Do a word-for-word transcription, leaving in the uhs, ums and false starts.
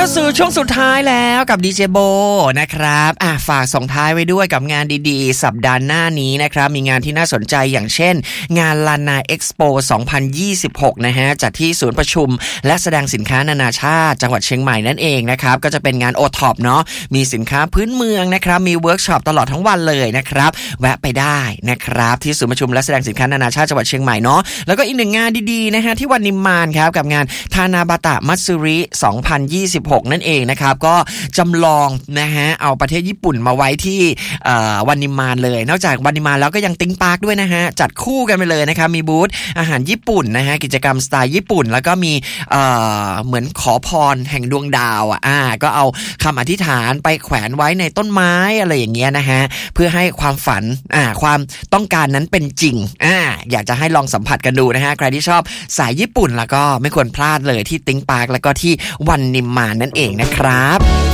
สู่ช่วงสุดท้ายแล้วกับดีเจโบนะครับอ่ะฝากส่งท้ายไว้ด้วยกับงานดีๆสัปดาห์หน้านี้นะครับมีงานที่น่าสนใจอย่างเช่นงานลานาเอ็กซ์โปสองพันยี่สิบหกนะฮะจัดที่ศูนย์ประชุมและแสดงสินค้านานาชาติจังหวัดเชียงใหม่นั่นเองนะครับก็จะเป็นงาน โอ ท็อป เนาะมีสินค้าพื้นเมืองนะครับมีเวิร์กช็อปตลอดทั้งวันเลยนะครับแวะไปได้นะครับที่ศูนย์ประชุมและแสดงสินค้านานาชาติจังหวัดเชียงใหม่เนาะแล้วก็อีกหนึ่งงานดีๆนะฮะที่วันนิมมานครับกับงานทานาบาตะมัตสึริสองพันยี่สิบหกนั่นเองนะครับก็จำลองนะฮะเอาประเทศญี่ปุ่นมาไว้ที่วันนิมมานเลยนอกจากวันนิมมานแล้วก็ยังติ๊งปาร์คด้วยนะฮะจัดคู่กันไปเลยนะครับมีบูธอาหารญี่ปุ่นนะฮะกิจกรรมสไตล์ญี่ปุ่นแล้วก็มีเอ่อเหมือนขอพรแห่งดวงดาวอ่ะอ่าก็เอาคำอธิษฐานไปแขวนไว้ในต้นไม้อะไรอย่างเงี้ยนะฮะเพื่อให้ความฝันอ่าความต้องการนั้นเป็นจริงอ่าอยากจะให้ลองสัมผัสกันดูนะฮะใครที่ชอบสายญี่ปุ่นแล้วก็ไม่ควรพลาดเลยที่ติ๊งปาร์คแล้วก็ที่วันนิมมานนั่นเองนะครับ